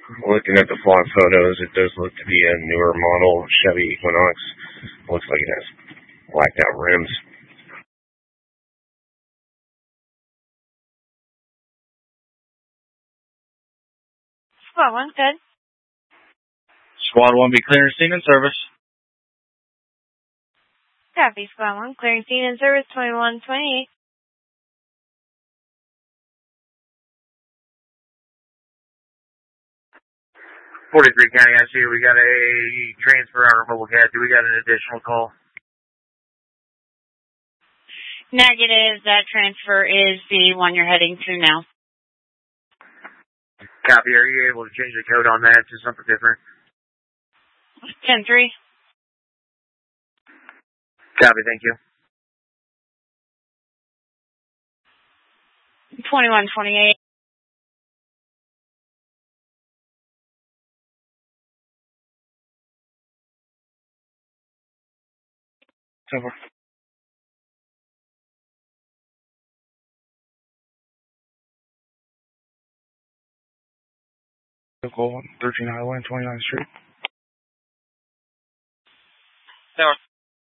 Looking at the blog photos, it does look to be a newer model Chevy Equinox. Looks like it has blacked out rims. Squad 1, good. Squad 1, be clearing scene and service. Copy, Squad 1, clearing scene and service 2128. 43 County, I see we got a transfer on our mobile cat. Do we got an additional call? Negative, that transfer is the one you're heading to now. Copy, are you able to change the code on that to something different? 10-3. Copy, thank you. 2128. Over. Vehicle 13 Highway and 29th Street. Over.